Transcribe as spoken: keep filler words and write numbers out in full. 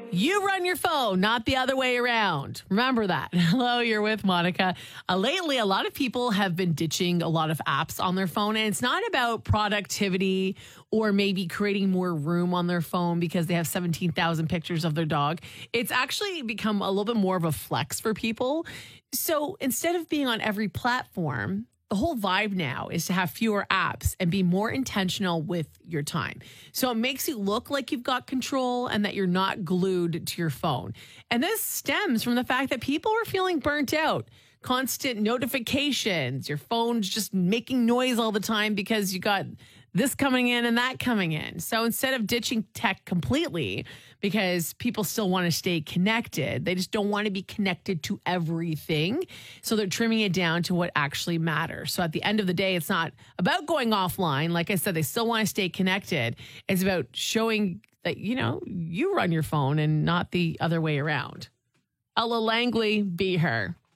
You run your phone, not the other way around. Remember that. Hello, you're with Monica. Uh, lately, a lot of people have been ditching a lot of apps on their phone, and it's not about productivity or maybe creating more room on their phone because they have seventeen thousand pictures of their dog. It's actually become a little bit more of a flex for people. So instead of being on every platform, the whole vibe now is to have fewer apps and be more intentional with your time. So it makes you look like you've got control and that you're not glued to your phone. And this stems from the fact that people are feeling burnt out. Constant notifications, your phone's just making noise all the time because you got this coming in and that coming in. So instead of ditching tech completely, because people still want to stay connected, they just don't want to be connected to everything. So they're trimming it down to what actually matters. So at the end of the day, it's not about going offline. Like I said, they still want to stay connected. It's about showing that, you know, you run your phone and not the other way around. Ella Langley, Be Her.